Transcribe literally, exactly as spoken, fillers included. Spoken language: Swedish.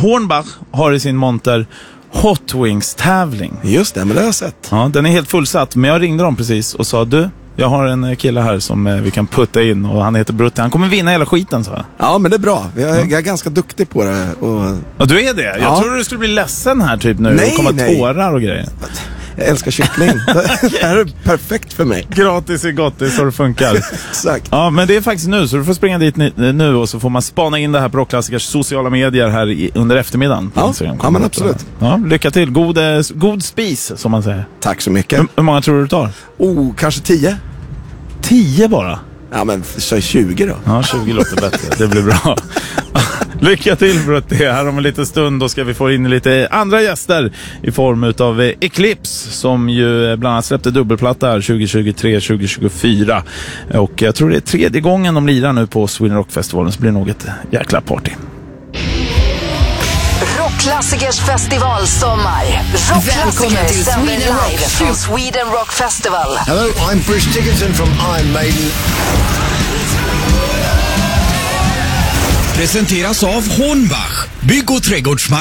Hornbach har i sin monter Hot Wings-tävling. Just det, men det har jag sett. Ja, den är helt fullsatt, men jag ringde dem precis och sa, du, jag har en kille här som eh, vi kan putta in och han heter Brutti. Han kommer vinna hela skiten, så. Ja, men det är bra. Jag är, jag är ganska duktig på det. Och... Ja, du är det? Jag ja. trodde du skulle bli ledsen här typ nu nej, och komma nej. tårar och grejer. Jag älskar kyckling. Det här är perfekt för mig. Gratis är gott, det är så det funkar. Exakt. Ja, men det är faktiskt nu, så du får springa dit nu och så får man spana in det här på Rockklassikers sociala medier här i, under eftermiddagen. Ja, ja men absolut. Ja, lycka till. God, god spis, som man säger. Tack så mycket. Hur, hur många tror du du tar? Oh, kanske tio. Tio bara? Ja, men så tjugo då. Ja, tjugo låter bättre. Det blir bra. Lycka till, Brutti. Här om en liten stund då ska vi få in lite andra gäster i form utav Eclipse, som ju bland annat släppte dubbelplatta här tjugo tjugotre tjugo tjugofyra. Och jag tror det är tredje gången de lirar nu på Sweden Rock Festivalen, så blir det nog ett jäkla party. Rockklassikers festivalsommar. Välkommen till sänder Sweden Rock live från Sweden Rock Festival. Hello, I'm Bruce Dickinson from Iron Maiden. Presenteras av Hornbach, bygg- och trädgårdsmarknad.